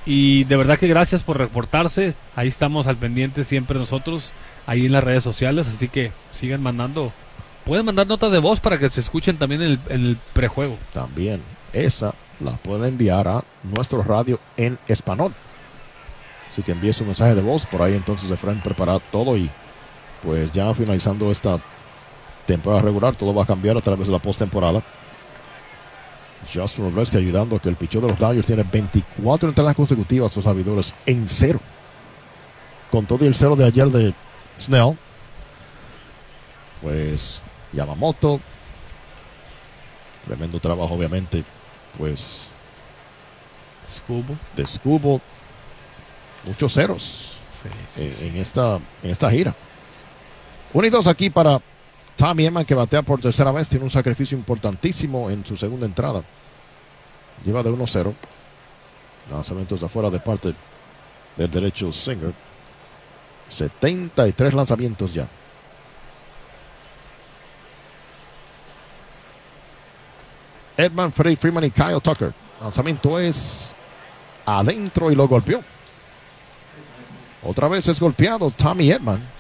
Y de verdad que gracias por reportarse. Ahí estamos al pendiente siempre nosotros, ahí en las redes sociales. Así que sigan mandando. Pueden mandar notas de voz para que se escuchen también en el prejuego. También esa la pueden enviar a nuestro radio en español. Así que envíe su mensaje de voz. Por ahí entonces Efraín prepara todo. Y pues ya finalizando esta temporada regular, todo va a cambiar a través de la postemporada. Justin Robreski ayudando a que el picheo de los Dodgers tiene 24 entradas consecutivas, sus abridores en 0. Con todo y el 0 de ayer de Snell, pues Yamamoto, tremendo trabajo obviamente, pues de Scoobo, muchos ceros en esta gira. Unidos aquí para Tommy Edman, que batea por tercera vez, tiene un sacrificio importantísimo en su segunda entrada. Lleva de 1-0. Lanzamientos de afuera de parte del derecho Singer. 73 lanzamientos ya. Edman, Freddie Freeman y Kyle Tucker. Lanzamiento es adentro y lo golpeó. Otra vez es golpeado Tommy Edman.